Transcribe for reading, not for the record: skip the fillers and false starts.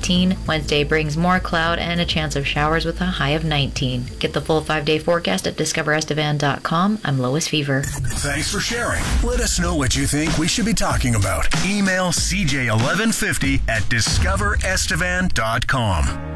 18. Wednesday brings more cloud and a chance of showers with a high of 19. Get the full 5-day forecast at discoverestevan.com. I'm Lois Fever. Thanks for sharing. Let us know what you think we should be talking about. Email CJ1150 at discoverestevan.com.